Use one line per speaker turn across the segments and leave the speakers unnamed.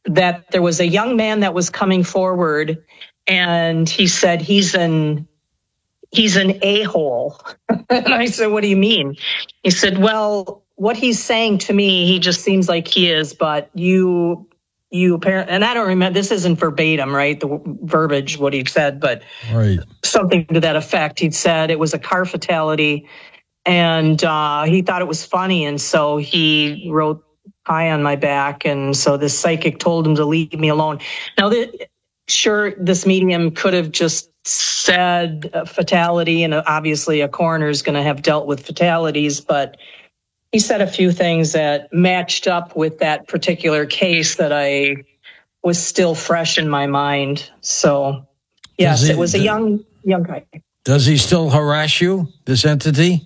that there was a young man that was coming forward, and he said he's an a-hole. And I said, what do you mean? He said, well, what he's saying to me, he just seems like he is, but you apparently, and I don't remember, this isn't verbatim, right? The verbiage, what he said, but
right.
Something to that effect. He'd said it was a car fatality, and he thought it was funny. And so he wrote pie on my back. And so this psychic told him to leave me alone. Now, sure, this medium could have just said a fatality, and obviously a coroner is going to have dealt with fatalities, but he said a few things that matched up with that particular case that I was still fresh in my mind. So, yes, it was a young guy.
Does he still harass you, this entity?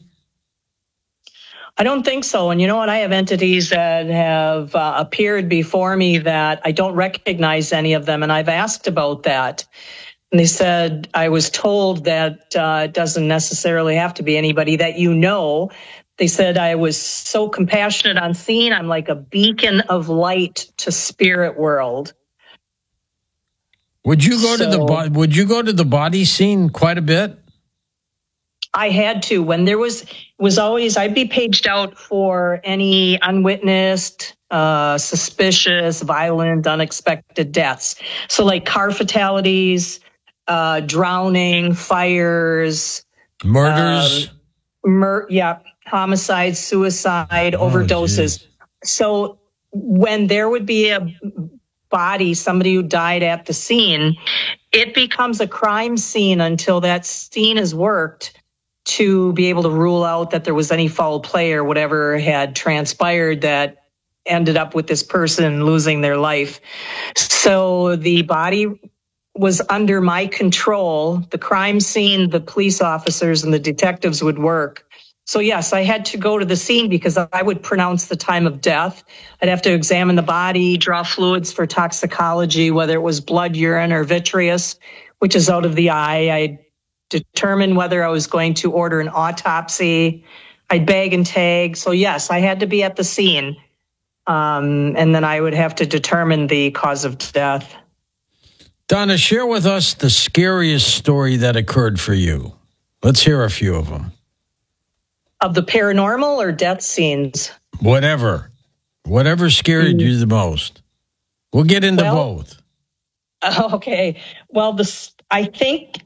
I don't think so. And you know what? I have entities that have appeared before me that I don't recognize any of them. And I've asked about that. And they said, I was told that it doesn't necessarily have to be anybody that you know. They said I was so compassionate on scene. I'm like a beacon of light to spirit world.
Would you go to the body scene quite a bit?
I had to. When there was always, I'd be paged out for any unwitnessed, suspicious, violent, unexpected deaths. So like car fatalities, drowning, fires,
murders,
homicide, suicide, overdoses. Geez. So when there would be a body, somebody who died at the scene, it becomes a crime scene until that scene is worked to be able to rule out that there was any foul play or whatever had transpired that ended up with this person losing their life. So the body was under my control. The crime scene, the police officers and the detectives would work. So yes, I had to go to the scene because I would pronounce the time of death. I'd have to examine the body, draw fluids for toxicology, whether it was blood, urine, or vitreous, which is out of the eye. I'd determine whether I was going to order an autopsy. I'd bag and tag. So yes, I had to be at the scene. And then I would have to determine the cause of death.
Donna, share with us the scariest story that occurred for you. Let's hear a few of them.
Of the paranormal or death scenes?
Whatever scared you the most. We'll get into both.
Okay. Well, I think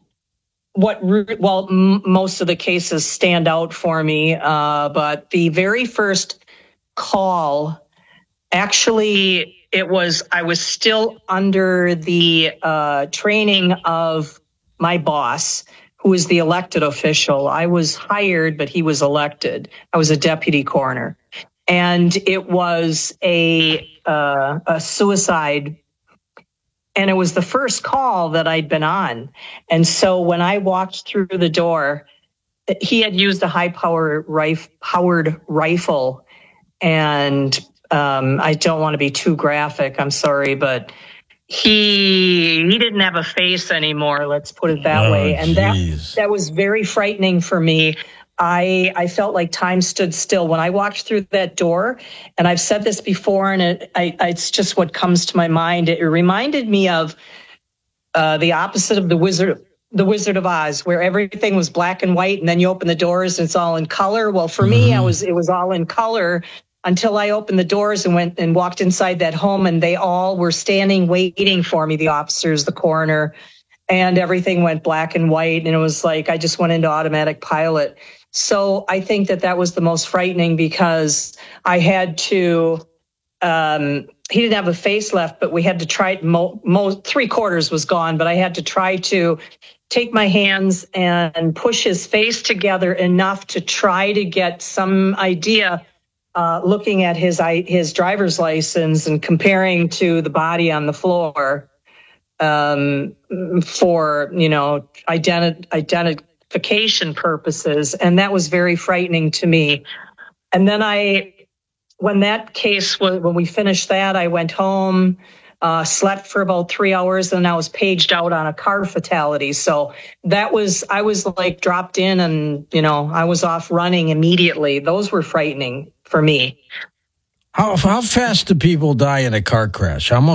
most of the cases stand out for me, but the very first call, actually, I was still under the training of my boss, who was the elected official. I was hired, but he was elected. I was a deputy coroner. And it was a suicide. And it was the first call that I'd been on. And so when I walked through the door, he had used a high-powered rifle. And I don't want to be too graphic, I'm sorry, but he didn't have a face anymore, let's put it that way. And that was very frightening for me. I felt like time stood still when I walked through that door. And I've said this before, and it's just what comes to my mind. It reminded me of the opposite of the Wizard of Oz, where everything was black and white, and then you open the doors and it's all in color. Well, for me, it was all in color until I opened the doors and went and walked inside that home, and they all were standing waiting for me, the officers, the coroner, and everything went black and white. And it was like I just went into automatic pilot. So I think that was the most frightening because I had to, he didn't have a face left, but we had to try, 3/4 was gone, but I had to try to take my hands and push his face together enough to try to get some idea, looking at his driver's license and comparing to the body on the floor, for, identification purposes. And that was very frightening to me. And then when we finished that, I went home, slept for about 3 hours, and I was paged out on a car fatality. So I was like dropped in and, I was off running immediately. Those were frightening for me.
How fast do people die in a car crash?